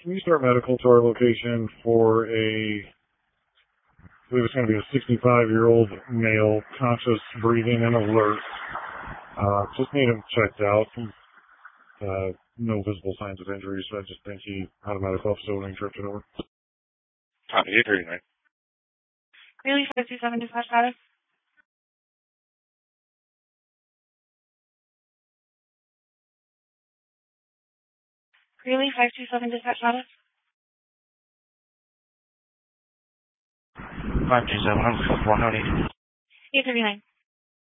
can you start medical to our location for I believe it's going to be a 65-year-old male, conscious, breathing, and alert. Just need him checked out. No visible signs of injury, so I just think he had a medical episode when he tripped it over. Copy, 839. Greeley 527 dispatch status. Greeley 527 dispatch status. 527, I'm 108. 839.